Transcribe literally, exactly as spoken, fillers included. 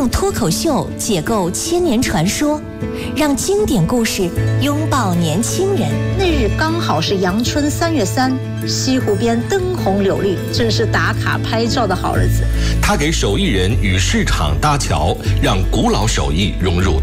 用脱口秀解构千年传说，让经典故事拥抱年轻人。 那日刚好是阳春三月三，西湖边灯红柳绿，正是打卡拍照的好日子。 他给手艺人与市场搭桥，让古老手艺融入